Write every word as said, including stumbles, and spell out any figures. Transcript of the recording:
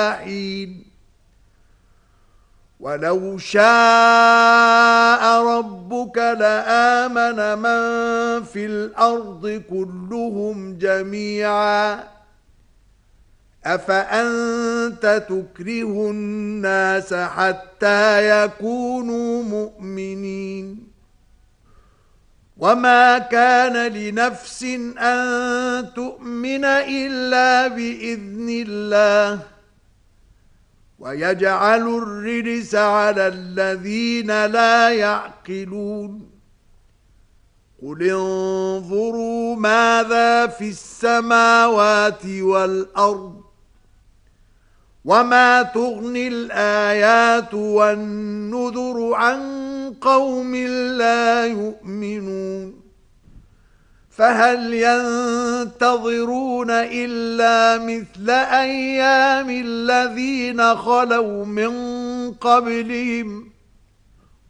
حين ولو شاء ربك لآمن من في الأرض كلهم جميعا أفأنت تكره الناس حتى يكونوا مؤمنين وما كان لنفس أن تؤمن إلا بإذن الله ويجعل الرجس على الذين لا يعقلون قل انظروا ماذا في السماوات والأرض وما تغني الآيات والنذر عن قوم لا يؤمنون فهل ينتظرون إلا مثل أيام الذين خلوا من قبلهم